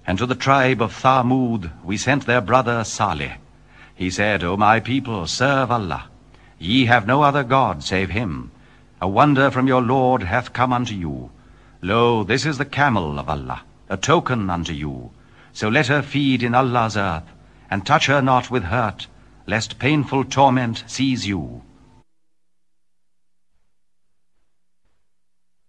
And to the tribe of Thamud we sent their brother Saleh. He said, O my people, serve Allah. Ye have no other God save him. A wonder from your Lord hath come unto you. Lo, this is the camel of Allah, a token unto you. So let her feed in Allah's earth, and touch her not with hurt, lest painful torment seize you.